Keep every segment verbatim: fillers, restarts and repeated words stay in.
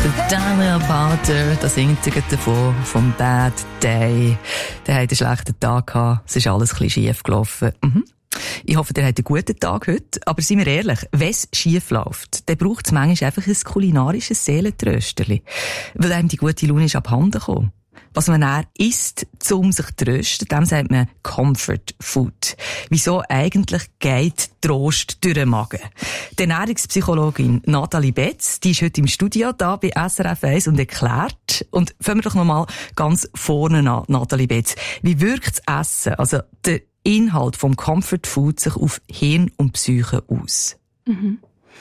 Der Daniel Powter, da singt er davon, vom Bad Day. Der hat einen schlechten Tag gehabt, es ist alles ein bisschen schief gelaufen. Mhm. Ich hoffe, der hat einen guten Tag heute. Aber seien wir ehrlich, wenn es schief läuft, dann braucht es manchmal einfach ein kulinarisches Seelentrösterli. Weil einem die gute Laune ist abhanden gekommen. Was man dann isst, um sich zu trösten, dem sagt man Comfort Food. Wieso eigentlich geht Trost durch den Magen? Die Ernährungspsychologin Nathalie Betz, die ist heute im Studio da bei S R F eins und erklärt. Und fangen wir doch nochmal ganz vorne an, Nathalie Betz. Wie wirkt das Essen, also der Inhalt vom Comfort Food, sich auf Hirn und Psyche aus? Mhm.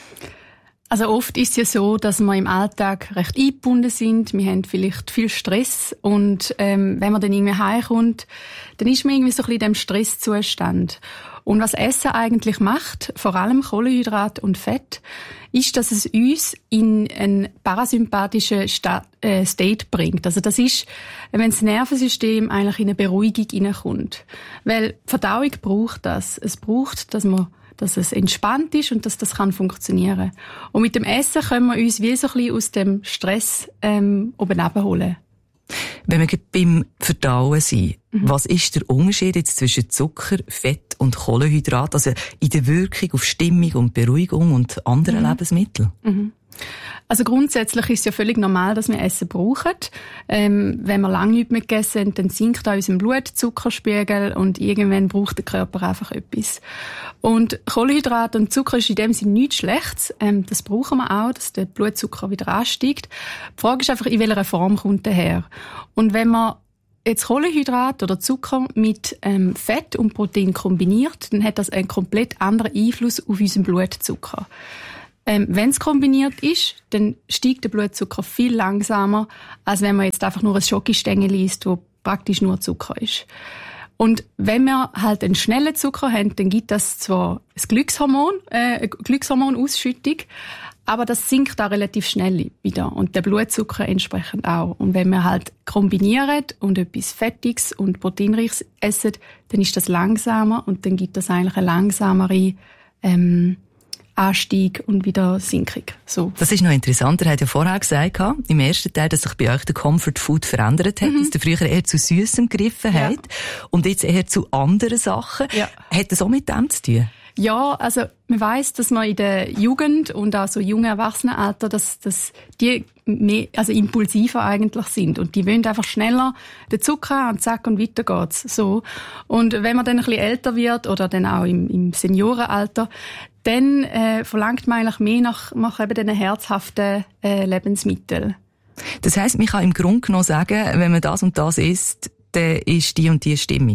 Also oft ist es ja so, dass wir im Alltag recht eingebunden sind. Wir haben vielleicht viel Stress und ähm, wenn man dann irgendwie heimkommt, dann ist man irgendwie so ein bisschen in diesem Stresszustand. Und was Essen eigentlich macht, vor allem Kohlenhydrat und Fett, ist, dass es uns in einen parasympathischen Sta- äh, State bringt. Also das ist, wenn das Nervensystem eigentlich in eine Beruhigung hineinkommt. Weil die Verdauung braucht das. Es braucht, dass man dass es entspannt ist und dass das kann funktionieren. Und mit dem Essen können wir uns wie so ein bisschen aus dem Stress ähm, oben runterholen. Wenn wir beim Verdauen sind, mhm. was ist der Unterschied jetzt zwischen Zucker, Fett und Kohlenhydrat, also in der Wirkung auf Stimmung und Beruhigung und anderen mhm. Lebensmitteln? Mhm. Also grundsätzlich ist es ja völlig normal, dass wir Essen brauchen. Ähm, wenn wir lange nichts mehr gegessen haben, dann sinkt auch unser Blutzuckerspiegel und irgendwann braucht der Körper einfach etwas. Und Kohlenhydrat und Zucker ist in dem Sinne nichts Schlechtes. Ähm, das brauchen wir auch, dass der Blutzucker wieder ansteigt. Die Frage ist einfach, in welcher Form kommt der her? Und wenn man jetzt Kohlenhydrat oder Zucker mit ähm, Fett und Protein kombiniert, dann hat das einen komplett anderen Einfluss auf unseren Blutzucker. Ähm, wenn es kombiniert ist, dann steigt der Blutzucker viel langsamer, als wenn man jetzt einfach nur ein Schokostängel isst, wo praktisch nur Zucker ist. Und wenn wir halt einen schnellen Zucker haben, dann gibt das zwar ein Glückshormon, äh, eine Glückshormonausschüttung, aber das sinkt auch relativ schnell wieder und der Blutzucker entsprechend auch. Und wenn wir halt kombinieren und etwas Fettiges und Proteinreiches essen, dann ist das langsamer und dann gibt das eigentlich eine langsamere ähm, Anstieg und wieder Sinkung. So. Das ist noch interessant. Er hat ja vorher gesagt, im ersten Teil, dass sich bei euch der Comfort Food verändert hat, mhm. dass ihr früher eher zu Süßem gegriffen ja. habt und jetzt eher zu anderen Sachen. Ja. Hat das auch mit dem zu tun? Ja, also man weiss, dass man in der Jugend und auch so jungen Erwachsenenalter, dass, dass die mehr, also impulsiver eigentlich sind und die wollen einfach schneller den Zucker haben und zack und weiter geht's. So. Und wenn man dann ein bisschen älter wird oder dann auch im, im Seniorenalter, dann äh, verlangt man eigentlich mehr nach, nach eben diesen herzhaften äh, Lebensmitteln. Das heisst, man kann im Grunde genommen sagen, wenn man das und das isst, dann ist die und die Stimmung.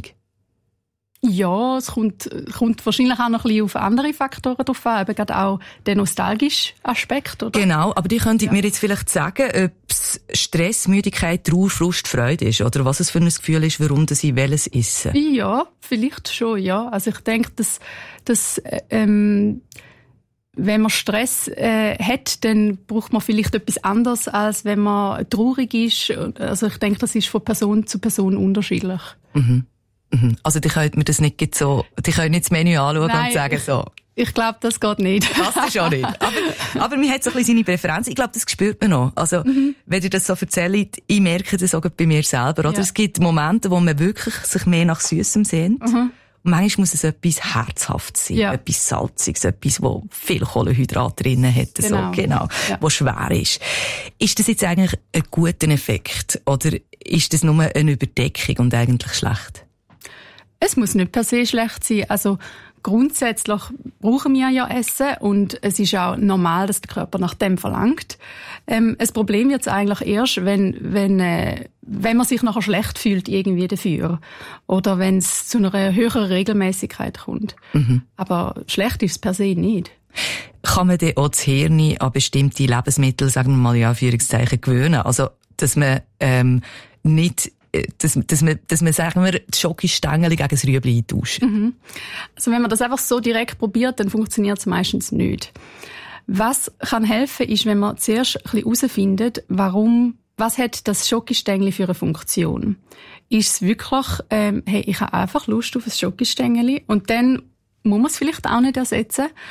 Ja, es kommt, kommt wahrscheinlich auch noch ein bisschen auf andere Faktoren drauf an, eben gerade auch der nostalgische Aspekt, oder? Genau, aber die könntet ja. mir jetzt vielleicht sagen, ob es Stress, Müdigkeit, Trauer, Frust, Freude ist, oder was es für ein Gefühl ist, warum sie welches essen. Ja, vielleicht schon, ja. Also ich denke, dass, dass ähm, wenn man Stress äh, hat, dann braucht man vielleicht etwas anderes, als wenn man traurig ist. Also ich denke, das ist von Person zu Person unterschiedlich. Mhm. Also die können mir das nicht so, die können nicht das Menü anschauen Nein, und sagen so. Ich glaube, das geht nicht. Das ist auch nicht. Aber, aber man hat so ein bisschen seine Präferenz. Ich glaube, das spürt man noch. Also, mhm. wenn ihr das so erzählt, ich merke das auch bei mir selber, oder? Ja. Es gibt Momente, wo man wirklich sich mehr nach Süßem sehnt. Mhm. Und manchmal muss es etwas Herzhaftes sein, ja. etwas Salziges, etwas, wo viel Kohlenhydrat drin hat, genau. so, genau, ja. wo schwer ist. Ist das jetzt eigentlich ein guter Effekt? Oder ist das nur eine Überdeckung und eigentlich schlecht? Es muss nicht per se schlecht sein. Also grundsätzlich brauchen wir ja Essen und es ist auch normal, dass der Körper nach dem verlangt. Ähm, das Problem wird es eigentlich erst, wenn, wenn, äh, wenn man sich nachher schlecht fühlt irgendwie dafür oder wenn es zu einer höheren Regelmäßigkeit kommt. Mhm. Aber schlecht ist es per se nicht. Kann man denn auch das Hirn an bestimmte Lebensmittel, sagen wir mal in Anführungszeichen, gewöhnen? Also, dass man ähm, nicht Dass, dass man, dass man, sagen wir, die Schokostängel gegen das Rüebli eintauscht. Mhm. Also wenn man das einfach so direkt probiert, dann funktioniert es meistens nicht. Was kann helfen, ist, wenn man zuerst ein bisschen herausfindet, warum, was hat das Schokostängel für eine Funktion? Ist es wirklich, ähm, hey, ich habe einfach Lust auf ein Schokostängel und dann muss man es vielleicht auch nicht ersetzen.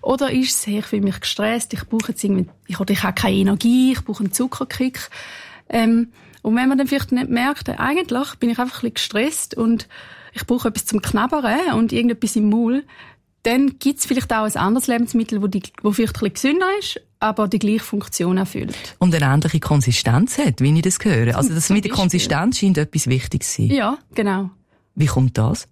Oder ist es, hey, ich fühle mich gestresst, ich brauche jetzt irgendwie, ich, oder ich habe keine Energie, ich brauche einen Zuckerkick. Ähm, und wenn man dann vielleicht nicht merkt, eigentlich bin ich einfach ein bisschen gestresst und ich brauche etwas zum Knabbern und irgendetwas im Maul, dann gibt es vielleicht auch ein anderes Lebensmittel, das vielleicht ein bisschen gesünder ist, aber die gleiche Funktion erfüllt. Und eine ähnliche Konsistenz hat, wie ich das höre. Also das mit der Konsistenz scheint etwas wichtig zu sein. Ja, genau. Wie kommt das?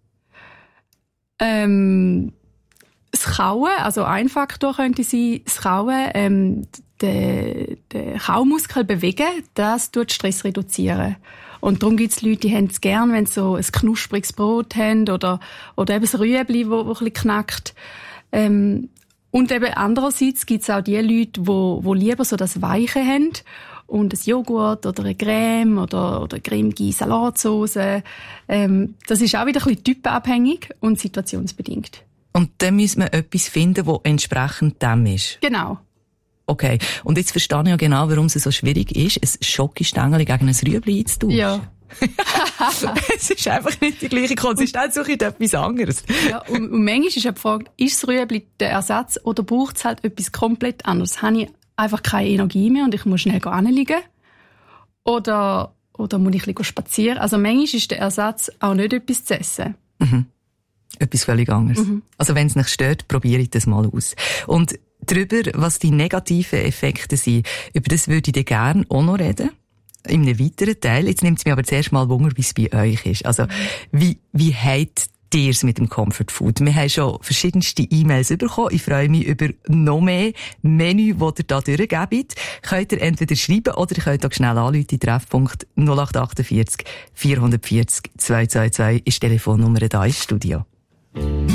Ähm, das Kauen, also ein Faktor könnte sein, das Kauen, ähm, den, den Kaumuskel bewegen, das tut Stress reduzieren. Und darum gibt es Leute, die haben es gern, wenn sie so ein knuspriges Brot haben oder, oder eben ein Rüebli, wo, wo ein bisschen knackt. Ähm, und eben andererseits gibt es auch die Leute, die, die lieber so das Weiche haben und ein Joghurt oder eine Creme oder, oder cremige Salatsauce. Ähm, das ist auch wieder ein bisschen typenabhängig und situationsbedingt. Und dann muss man etwas finden, das entsprechend dem ist. Genau. Okay. Und jetzt verstehe ich ja genau, warum es so schwierig ist, ein Schokistängel gegen ein Rüebli einzutauschen. Ja. Es ist einfach nicht die gleiche Konsistenz, suche ich etwas anderes. Ja, und, und manchmal ist ja die Frage, ist das Rüebli der Ersatz oder braucht es halt etwas komplett anderes? Habe ich einfach keine Energie mehr und ich muss schnell hinlegen? Oder, oder muss ich ein bisschen spazieren? Also manchmal ist der Ersatz auch nicht etwas zu essen. Mhm. Etwas völlig anderes. Mhm. Also wenn es nicht stört, probiere ich das mal aus. Und darüber, was die negativen Effekte sind, über das würde ich dir gerne auch noch reden. In einem weiteren Teil. Jetzt nimmt es mich aber zuerst mal Wunder, wie es bei euch ist. Also, wie, wie habt ihr es mit dem Comfort Food? Wir haben schon verschiedenste E-Mails bekommen. Ich freue mich über noch mehr Menü, die ihr da durchgebt. Könnt ihr entweder schreiben oder ihr könnt auch schnell anrufen. Treffpunkt null acht acht vier vier vier null zwei zwei zwei ist die Telefonnummer da ins Studio.